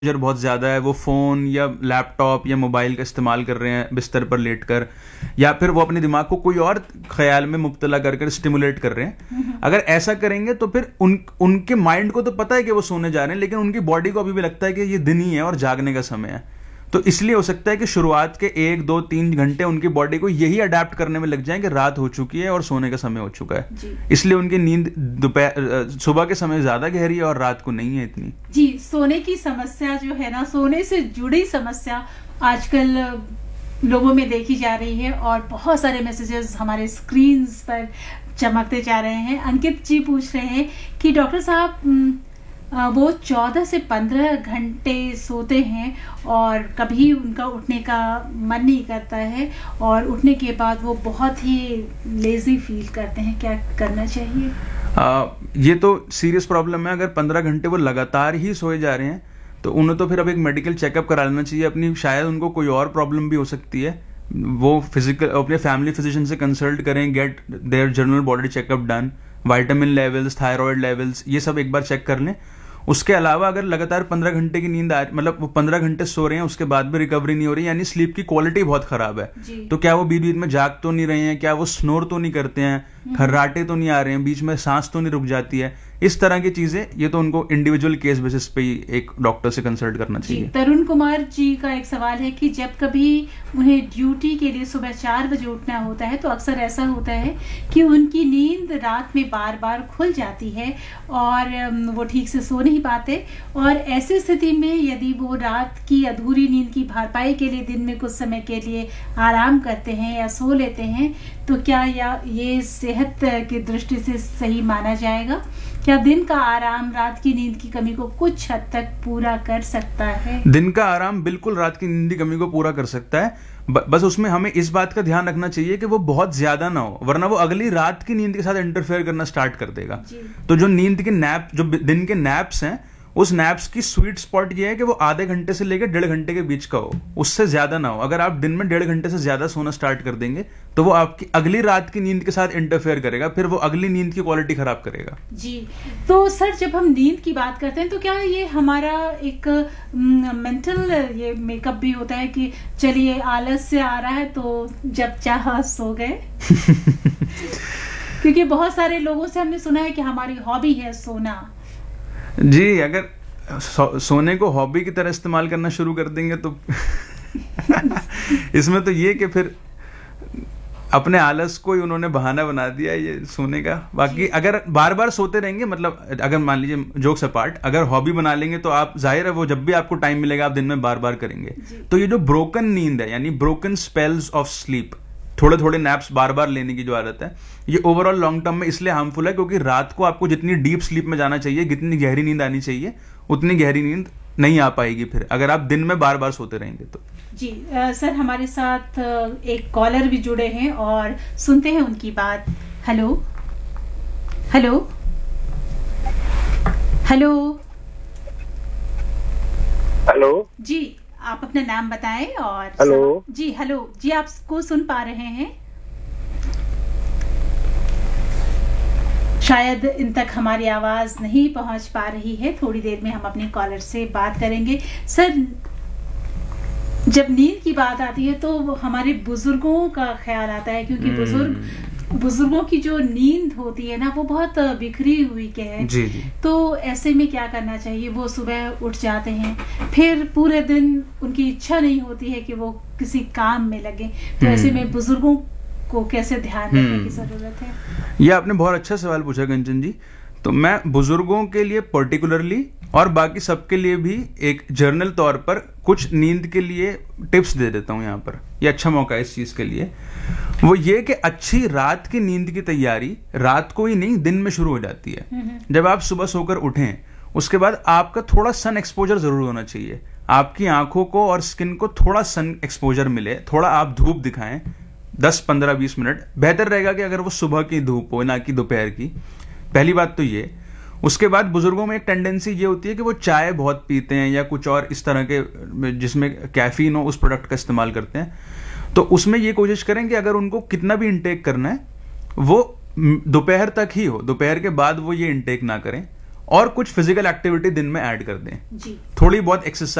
बहुत ज़्यादा है, वो फ़ोन या लैपटॉप या मोबाइल का इस्तेमाल कर रहे हैं बिस्तर पर लेटकर, या फिर वो अपने दिमाग को कोई और ख्याल में मुब्तला कर कर स्टिमुलेट कर रहे हैं, अगर ऐसा करेंगे तो फिर उनके माइंड को तो पता है कि वो सोने जा रहे हैं, लेकिन उनकी बॉडी को अभी भी लगता है कि ये दिन ही है और जागने का समय है। तो इसलिए हो सकता है कि शुरुआत के 1 2 3 घंटे उनकी बॉडी को यही अडेप्ट करने में लग जाए कि रात हो चुकी है और सोने का समय हो चुका है। इसलिए उनकी नींद दोपहर सुबह के समय ज्यादा गहरी है और रात को नहीं है इतनी। जी, सोने की समस्या जो है ना, सोने से जुड़ी समस्या आजकल लोगों में देखी जा रही है और बहुत सारे मैसेजेस हमारे स्क्रीन पर चमकते जा रहे हैं। अंकित जी पूछ रहे हैं कि डॉक्टर साहब वो 14 से 15 घंटे सोते हैं और कभी उनका उठने का मन नहीं करता है और उठने के बाद वो बहुत ही लेजी फील करते हैं, क्या करना चाहिए? ये तो सीरियस प्रॉब्लम है। अगर 15 घंटे वो लगातार ही सोए जा रहे हैं तो उन्हें तो फिर अब एक मेडिकल चेकअप करा लेना चाहिए अपनी। शायद उनको कोई और प्रॉब्लम भी हो सकती है। वो फिजिकल अपने फैमिली फिजिशियन से कंसल्ट करें, gate there general body checkup done, vitamin levels, thyroid levels, ये सब एक बार चेक कर लें। उसके अलावा अगर लगातार 15 घंटे की नींद मतलब वो 15 घंटे सो रहे हैं उसके बाद भी रिकवरी नहीं हो रही, यानी स्लीप की क्वालिटी बहुत खराब है, तो क्या वो बीच बीच में जाग तो नहीं रहे हैं, क्या वो स्नोर तो नहीं करते हैं, खर्राटे तो नहीं आ रहे हैं, बीच में सांस तो नहीं रुक जाती है, इस तरह की चीजें, ये तो उनको इंडिविजुअल केस बेसिस पे ही एक डॉक्टर से कंसल्ट करना चाहिए। तरुण कुमार जी का एक सवाल है कि जब कभी उन्हें ड्यूटी के लिए सुबह 4 बजे उठना होता है तो अक्सर ऐसा होता है कि उनकी नींद रात में बार बार खुल जाती है और वो ठीक से सो नहीं पाते, और ऐसी स्थिति में यदि वो रात की अधूरी नींद की भरपाई के लिए दिन में कुछ समय के लिए आराम करते हैं या सो लेते हैं तो क्या ये सेहत की दृष्टि से सही माना जाएगा? क्या दिन का आराम रात की नींद की कमी को कुछ हद तक पूरा कर सकता है? दिन का आराम बिल्कुल रात की नींद की कमी को पूरा कर सकता है, बस उसमें हमें इस बात का ध्यान रखना चाहिए कि वो बहुत ज्यादा ना हो, वरना वो अगली रात की नींद के साथ इंटरफेयर करना स्टार्ट कर देगा। तो जो नींद के नैप, जो दिन के नैप्स हैं, उस नैप्स की स्वीट स्पॉट ये है कि वो आधे घंटे से लेकर 1.5 घंटे के बीच का हो, उससे ज्यादा ना हो। अगर आप दिन में 1.5 घंटे से ज्यादा सोना स्टार्ट कर देंगे तो वो आपकी अगली रात की नींद के साथ इंटरफेयर करेगा, फिर वो अगली नींद की क्वालिटी खराब करेगा। जी, तो सर जब हम नींद की बात करते हैं तो क्या ये हमारा एक मेंटल ये मेकअप भी होता है कि चलिए आलस से आ रहा है तो जब चाहा सो गए? क्योंकि बहुत सारे लोगों से हमने सुना है कि हमारी हॉबी है सोना। जी, अगर सोने को हॉबी की तरह इस्तेमाल करना शुरू कर देंगे तो इसमें तो ये कि फिर अपने आलस को ही उन्होंने बहाना बना दिया ये सोने का। बाकी अगर बार बार सोते रहेंगे, मतलब अगर मान लीजिए जोक्स अपार्ट, अगर हॉबी बना लेंगे तो आप जाहिर है वो जब भी आपको टाइम मिलेगा आप दिन में बार बार करेंगे। तो ये जो ब्रोकन नींद है, यानी ब्रोकन स्पेल्स ऑफ स्लीप, थोड़े थोड़े नैप्स बार बार लेने की जो आदत है, ये ओवरऑल लॉन्ग टर्म में इसलिए हार्मफुल है क्योंकि रात को आपको जितनी डीप स्लीप में जाना चाहिए, जितनी गहरी नींद आनी चाहिए, उतनी गहरी नींद नहीं आ पाएगी फिर अगर आप दिन में बार बार सोते रहेंगे तो। जी सर, हमारे साथ एक कॉलर भी जुड़े हैं और सुनते हैं उनकी बात। हेलो हेलो हेलो हेलो जी, आप अपना नाम बताएं और हेलो जी जी, आपको सुन पा रहे हैं? शायद इन तक हमारी आवाज नहीं पहुंच पा रही है, थोड़ी देर में हम अपने कॉलर से बात करेंगे। सर, जब नींद की बात आती है तो हमारे बुजुर्गों का ख्याल आता है, क्योंकि बुजुर्गों की जो नींद होती है ना वो बहुत बिखरी हुई के है। जी। तो ऐसे में क्या करना चाहिए? वो सुबह उठ जाते हैं, फिर पूरे दिन उनकी इच्छा नहीं होती है कि वो किसी काम में लगे, तो ऐसे में बुजुर्गों को कैसे ध्यान रखने की जरूरत है? यह आपने बहुत अच्छा सवाल पूछा कंचन जी। तो मैं बुजुर्गों के लिए पर्टिकुलरली और बाकी सबके लिए भी एक जर्नल तौर पर कुछ नींद के लिए टिप्स दे देता हूं यहाँ पर। ये अच्छा मौका है इस चीज के लिए। वो ये कि अच्छी रात की नींद की तैयारी रात को ही नहीं, दिन में शुरू हो जाती है। जब आप सुबह सोकर उठें उसके बाद आपका थोड़ा सन एक्सपोजर जरूर होना चाहिए। आपकी आंखों को और स्किन को थोड़ा सन एक्सपोजर मिले, थोड़ा आप धूप दिखाएं 10-15-20 मिनट। बेहतर रहेगा कि अगर वो सुबह की धूप हो ना कि दोपहर की। पहली बात तो ये। उसके बाद बुजुर्गों में एक टेंडेंसी ये होती है कि वो चाय बहुत पीते हैं या कुछ और इस तरह के जिसमें कैफीन हो उस प्रोडक्ट का इस्तेमाल करते हैं। तो उसमें ये कोशिश करें कि अगर उनको कितना भी इंटेक करना है वो दोपहर तक ही हो, दोपहर के बाद वो ये इंटेक ना करें। और कुछ फिजिकल एक्टिविटी दिन में ऐड कर दें, जी। थोड़ी बहुत एक्सरसाइज